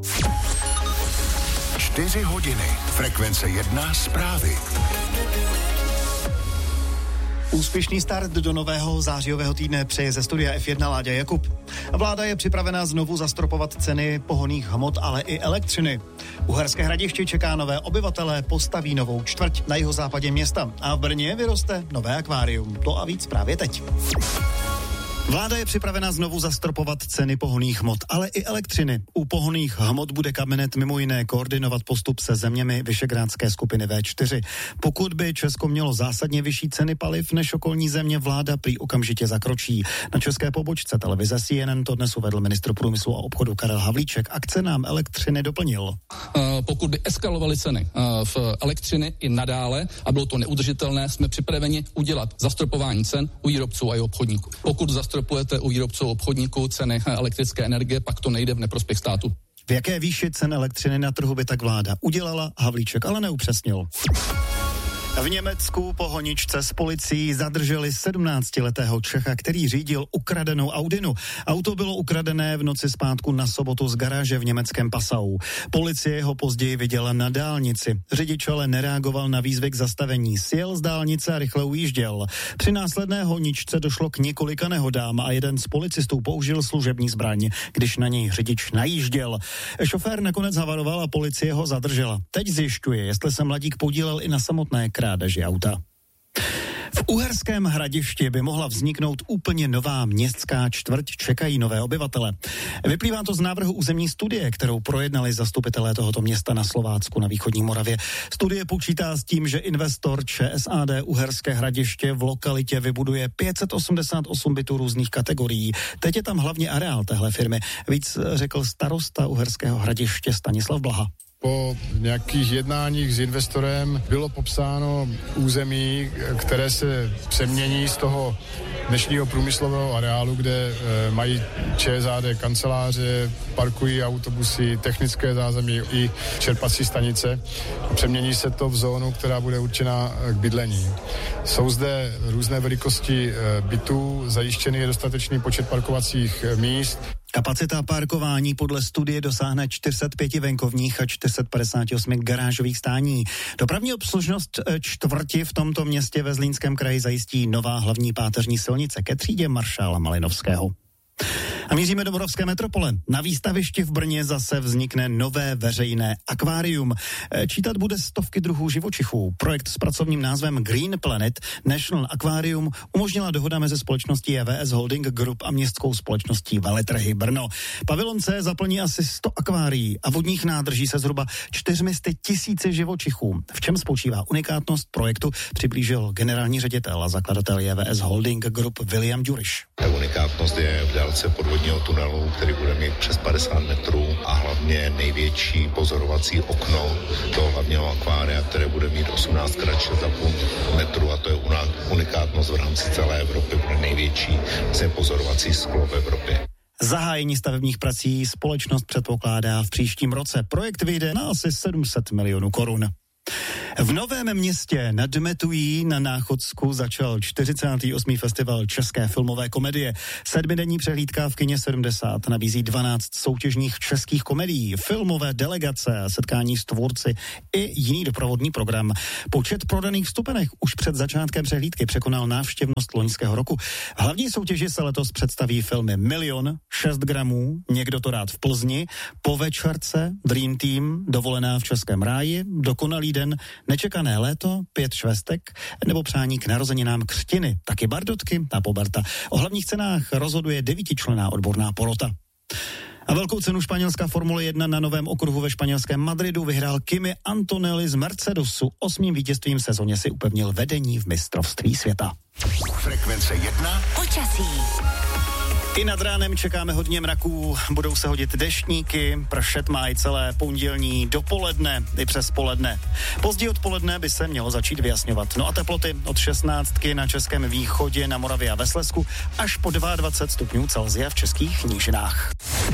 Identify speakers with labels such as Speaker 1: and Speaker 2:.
Speaker 1: 4 hodiny. Frekvence 1 zprávy.
Speaker 2: Úspěšný start do nového zářijového týdne přeje ze studia F1 Láďa Jakub. Vláda je připravena znovu zastropovat ceny pohonných hmot, ale i elektřiny. Uherské Hradiště čeká nové obyvatele, postaví novou čtvrť na jihozápadě města a v Brně vyroste nové akvárium. To a víc právě teď. Vláda je připravena znovu zastropovat ceny pohonných hmot, ale i elektřiny. U pohonných hmot bude kabinet mimo jiné koordinovat postup se zeměmi Visegrádské skupiny V4. Pokud by Česko mělo zásadně vyšší ceny paliv než okolní země, vláda prý okamžitě zakročí. Na české pobočce televize CNN to dnes uvedl ministr průmyslu a obchodu Karel Havlíček a k cenám elektřiny doplnil.
Speaker 3: Pokud by eskalovaly ceny v elektřiny i nadále a bylo to neudržitelné, jsme připraveni udělat zastropování cen u výrobců a i obchodníků. Pokud zastropujete u výrobců obchodníků ceny elektrické energie, pak to nejde v neprospěch státu.
Speaker 2: V jaké výši cen elektřiny na trhu by tak vláda udělala, Havlíček ale neupřesnil. V Německu po honičce s policií zadrželi 17letého Čecha, který řídil ukradenou Audinu. Auto bylo ukradené v noci z pátku na sobotu z garáže v německém Passau. Policie ho později viděla na dálnici. Řidič ale nereagoval na výzvy k zastavení. Sjel z dálnice a rychle ujížděl. Při následné honičce došlo k několika nehodám a jeden z policistů použil služební zbraň, když na něj řidič najížděl. Šofér nakonec havaroval a policie ho zadržela. Teď zjišťuje, jestli se mladík podílel i na samotné krádeži auta. V Uherském Hradišti by mohla vzniknout úplně nová městská čtvrť, čekají nové obyvatele. Vyplývá to z návrhu územní studie, kterou projednali zastupitelé tohoto města na Slovácku na východní Moravě. Studie počítá s tím, že investor ČSAD Uherské Hradiště v lokalitě vybuduje 588 bytů různých kategorií. Teď je tam hlavně areál téhle firmy. Víc řekl starosta Uherského Hradiště Stanislav Blaha.
Speaker 4: Po nějakých jednáních s investorem bylo popsáno území, které se přemění z toho dnešního průmyslového areálu, kde mají ČSAD kanceláře, parkují autobusy, technické zázemí i čerpací stanice. Přemění se to v zónu, která bude určena k bydlení. Jsou zde různé velikosti bytů, zajištěný je dostatečný počet parkovacích míst.
Speaker 2: Kapacita parkování podle studie dosáhne 405 venkovních a 458 garážových stání. Dopravní obslužnost čtvrti v tomto městě ve Zlínském kraji zajistí nová hlavní páteřní silnice ke třídě maršála Malinovského. A míříme do Moravské metropole. Na výstavišti v Brně zase vznikne nové veřejné akvárium. Čítat bude stovky druhů živočichů. Projekt s pracovním názvem Green Planet National Aquarium umožnila dohoda mezi společností EVS Holding Group a městskou společností Veletrhy Brno. Pavilon C zaplní asi 100 akvárií a vodních nádrží se zhruba 400 000 živočichů. V čem spočívá unikátnost projektu, přiblížil generální ředitel a zakladatel EVS Holding Group William Duriš.
Speaker 5: Unikátnost je v délce podvodního tunelu, který bude mít přes 50 metrů a hlavně největší pozorovací okno toho hlavního akvária, které bude mít 18x6,5 metru a to je unikátnost v rámci celé Evropy, bude největší pozorovací sklo v Evropě.
Speaker 2: Zahájení stavebních prací společnost předpokládá v příštím roce. Projekt vyjde na asi 700 milionů korun. V Novém Městě nad Metují na Náchodsku začal 48. festival české filmové komedie. 7denní přehlídka v kině 70 nabízí 12 soutěžních českých komedií, filmové delegace, setkání s tvůrci i jiný doprovodný program. Počet prodaných vstupenek už před začátkem přehlídky překonal návštěvnost loňského roku. V hlavní soutěži se letos představí filmy Milion, 6 gramů, Někdo to rád v Plzni, Po večerce, Dream Team, Dovolená v českém ráji, Dokonalý den, Nečekané léto, 5 švestek nebo Přání k narozeninám křtiny, taky Bardotky a Poberta. O hlavních cenách rozhoduje 9členná odborná porota. A velkou cenu španělská Formule 1 na novém okruhu ve španělském Madridu vyhrál Kimi Antonelli z Mercedesu. 8. vítězstvím v sezóně si upevnil vedení v mistrovství světa.
Speaker 1: Frekvence 1.
Speaker 2: Počasí. I nad ránem čekáme hodně mraků, budou se hodit deštníky, pršet má i celé pondělní dopoledne i přes poledne. Později odpoledne by se mělo začít vyjasňovat. No a teploty od 16 na českém východě, na Moravě a ve Slezsku až po 22 stupňů Celsia v českých nížinách.